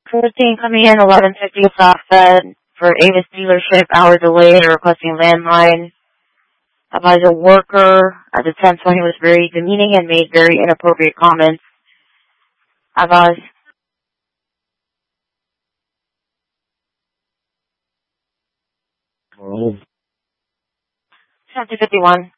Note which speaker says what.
Speaker 1: 14 coming in, 11:50 Southfed for Avis dealership, hour delay, requesting landline. Advised a worker at the 10:20 was very demeaning and made very inappropriate comments. Advised 10:51.